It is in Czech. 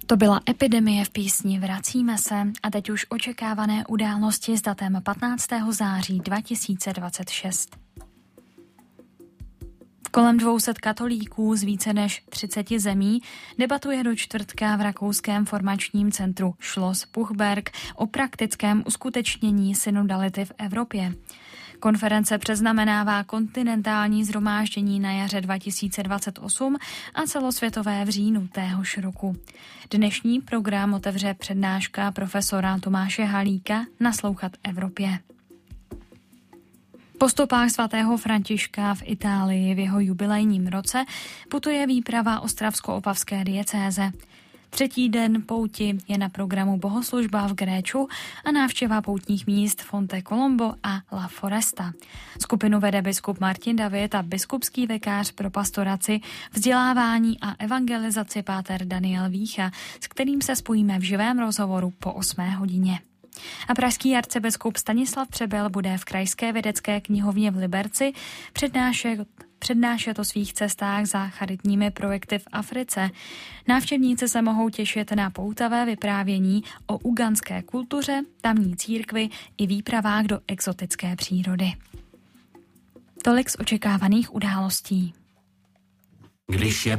To byla Epidemie v písni. Vracíme se a teď už očekávané události s datem 15. září 2026. Kolem 200 katolíků z více než 30 zemí debatuje do čtvrtka v rakouském formačním centru Schloss Puchberg o praktickém uskutečnění synodality v Evropě. Konference předznamenává kontinentální shromáždění na jaře 2028 a celosvětové v říjnu téhož roku. Dnešní program otevře přednáška profesora Tomáše Halíka Naslouchat Evropě. Po stopách svatého Františka v Itálii v jeho jubilejním roce putuje výprava ostravsko-opavské diecéze. Třetí den pouti je na programu bohoslužba v Gréču a návštěva poutních míst Fonte Colombo a La Foresta. Skupinu vede biskup Martin David a biskupský vikář pro pastoraci, vzdělávání a evangelizaci páter Daniel Vícha, s kterým se spojíme v živém rozhovoru po 8 hodině. A pražský arcibiskup Stanislav Přebyl bude v Krajské vědecké knihovně v Liberci přednášet o svých cestách za charitními projekty v Africe. Návštěvníci se mohou těšit na poutavé vyprávění o ugandské kultuře, tamní církvi i výpravách do exotické přírody. Tolik z očekávaných událostí. Když je